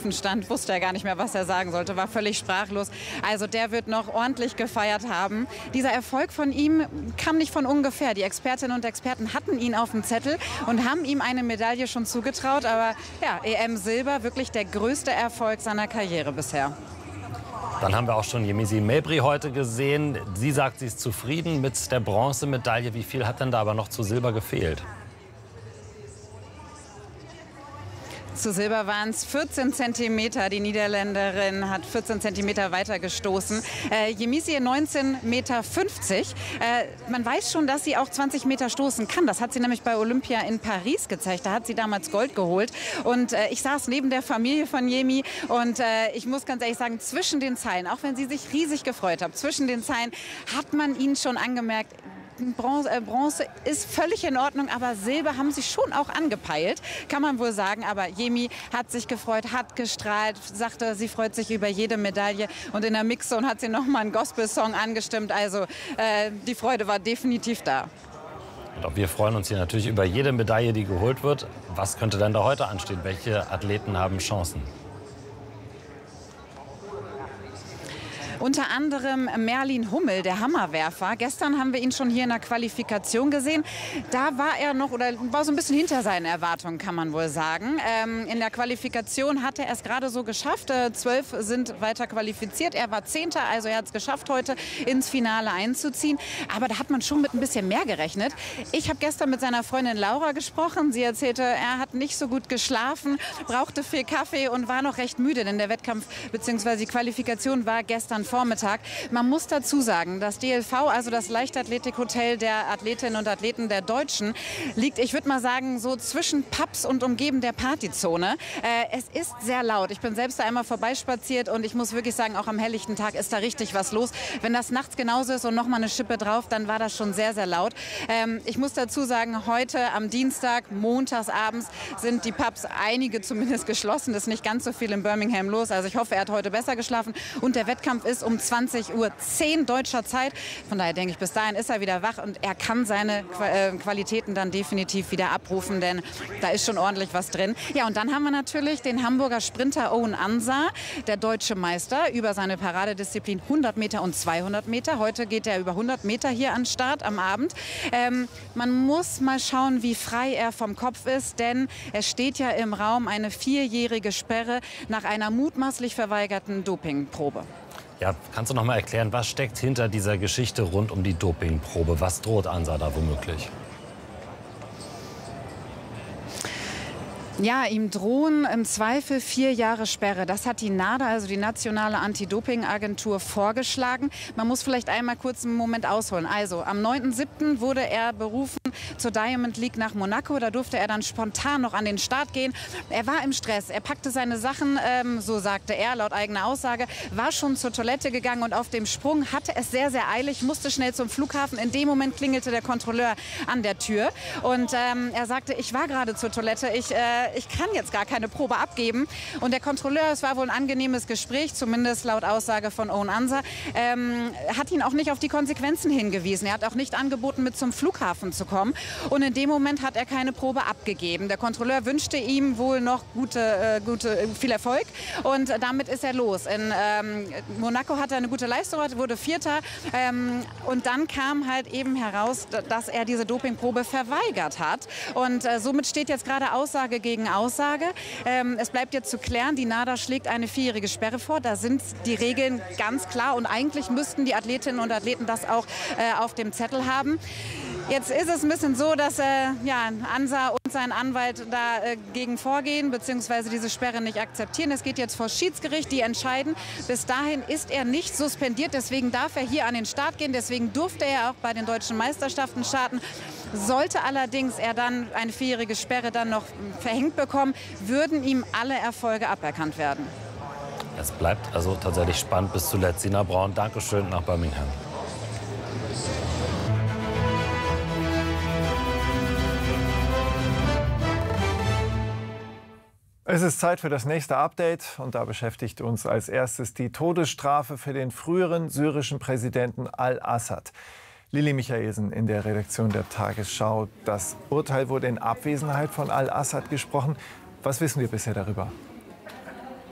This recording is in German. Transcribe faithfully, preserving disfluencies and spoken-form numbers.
Rufen stand, wusste er gar nicht mehr, was er sagen sollte, war völlig sprachlos. Also der wird noch ordentlich gefeiert haben. Dieser Erfolg von ihm kam nicht von ungefähr. Die Expertinnen und Experten hatten ihn auf dem Zettel und haben ihm eine Medaille schon zugetraut. Aber ja, E M-Silber, wirklich der größte Erfolg seiner Karriere bisher. Dann haben wir auch schon Yemisi Mebri heute gesehen. Sie sagt, sie ist zufrieden mit der Bronzemedaille. Wie viel hat denn da aber noch zu Silber gefehlt? Zu Silber waren es vierzehn Zentimeter. Die Niederländerin hat vierzehn Zentimeter weiter gestoßen. Äh, Yemisi neunzehn Komma fünfzig Meter. Äh, man weiß schon, dass sie auch zwanzig Meter stoßen kann. Das hat sie nämlich bei Olympia in Paris gezeigt. Da hat sie damals Gold geholt. Und äh, ich saß neben der Familie von Yemi. Und äh, ich muss ganz ehrlich sagen, zwischen den Zeilen, auch wenn sie sich riesig gefreut hat, zwischen den Zeilen hat man ihnen schon angemerkt, Bronze, äh, Bronze ist völlig in Ordnung, aber Silber haben sie schon auch angepeilt, kann man wohl sagen. Aber Yemi hat sich gefreut, hat gestrahlt, sagte, sie freut sich über jede Medaille. Und in der Mixzone hat sie noch mal einen Gospel-Song angestimmt. Also äh, die Freude war definitiv da. Und auch wir freuen uns hier natürlich über jede Medaille, die geholt wird. Was könnte denn da heute anstehen? Welche Athleten haben Chancen? Unter anderem Merlin Hummel, der Hammerwerfer. Gestern haben wir ihn schon hier in der Qualifikation gesehen. Da war er noch oder war so ein bisschen hinter seinen Erwartungen, kann man wohl sagen. Ähm, in der Qualifikation hat er es gerade so geschafft. Äh, zwölf sind weiter qualifiziert. Er war Zehnter, also er hat es geschafft, heute ins Finale einzuziehen. Aber da hat man schon mit ein bisschen mehr gerechnet. Ich habe gestern mit seiner Freundin Laura gesprochen. Sie erzählte, er hat nicht so gut geschlafen, brauchte viel Kaffee und war noch recht müde, denn der Wettkampf bzw. die Qualifikation war gestern Vormittag. Man muss dazu sagen, das D L V, also das Leichtathletikhotel der Athletinnen und Athleten der Deutschen, liegt, ich würde mal sagen, so zwischen Pubs und umgeben der Partyzone. Äh, es ist sehr laut. Ich bin selbst da einmal vorbeispaziert und ich muss wirklich sagen, auch am helllichten Tag ist da richtig was los. Wenn das nachts genauso ist und noch mal eine Schippe drauf, dann war das schon sehr, sehr laut. Ähm, ich muss dazu sagen, heute am Dienstag, montags abends, sind die Pubs, einige zumindest geschlossen. Es ist nicht ganz so viel in Birmingham los. Also ich hoffe, er hat heute besser geschlafen. Und der Wettkampf ist um zwanzig Uhr zehn deutscher Zeit. Von daher denke ich, bis dahin ist er wieder wach und er kann seine Qualitäten dann definitiv wieder abrufen, denn da ist schon ordentlich was drin. Ja, und dann haben wir natürlich den Hamburger Sprinter Owen Ansah, der deutsche Meister, über seine Paradedisziplin hundert Meter und zweihundert Meter. Heute geht er über hundert Meter hier an den Start am Abend. Ähm, man muss mal schauen, wie frei er vom Kopf ist, denn es steht ja im Raum eine vierjährige Sperre nach einer mutmaßlich verweigerten Dopingprobe. Ja, kannst du noch mal erklären, was steckt hinter dieser Geschichte rund um die Dopingprobe? Was droht Ansah da womöglich? Ja, ihm drohen im Zweifel vier Jahre Sperre. Das hat die NADA, also die Nationale Anti-Doping-Agentur, vorgeschlagen. Man muss vielleicht einmal kurz einen Moment ausholen. Also am neunten siebten wurde er berufen zur Diamond League nach Monaco. Da durfte er dann spontan noch an den Start gehen. Er war im Stress. Er packte seine Sachen, ähm, so sagte er, laut eigener Aussage, war schon zur Toilette gegangen und auf dem Sprung hatte es sehr, sehr eilig, musste schnell zum Flughafen. In dem Moment klingelte der Kontrolleur an der Tür und ähm, er sagte, ich war gerade zur Toilette, ich äh, ich kann jetzt gar keine Probe abgeben. Und der Kontrolleur, es war wohl ein angenehmes Gespräch, zumindest laut Aussage von Owen Ansah, ähm, hat ihn auch nicht auf die Konsequenzen hingewiesen. Er hat auch nicht angeboten, mit zum Flughafen zu kommen. Und in dem Moment hat er keine Probe abgegeben. Der Kontrolleur wünschte ihm wohl noch gute, äh, gute, viel Erfolg. Und damit ist er los. In ähm, Monaco hat er eine gute Leistung, wurde Vierter. Ähm, und dann kam halt eben heraus, dass er diese Dopingprobe verweigert hat. Und äh, somit steht jetzt gerade Aussage gegen Aussage. Ähm, es bleibt jetzt zu klären, die NADA schlägt eine vierjährige Sperre vor. Da sind die Regeln ganz klar und eigentlich müssten die Athletinnen und Athleten das auch äh, auf dem Zettel haben. Jetzt ist es ein bisschen so, dass äh, ja, Ansah und sein Anwalt dagegen äh, vorgehen bzw. diese Sperre nicht akzeptieren. Es geht jetzt vor Schiedsgericht, die entscheiden. Bis dahin ist er nicht suspendiert, deswegen darf er hier an den Start gehen. Deswegen durfte er auch bei den deutschen Meisterschaften starten. Sollte allerdings er dann eine vierjährige Sperre dann noch verhängt bekommen, würden ihm alle Erfolge aberkannt werden. Es bleibt also tatsächlich spannend bis zuletzt. Sina Braun, Dankeschön nach Birmingham. Es ist Zeit für das nächste Update und da beschäftigt uns als erstes die Todesstrafe für den früheren syrischen Präsidenten al-Assad. Lili Michaelsen in der Redaktion der Tagesschau. Das Urteil wurde in Abwesenheit von al-Assad gesprochen. Was wissen wir bisher darüber?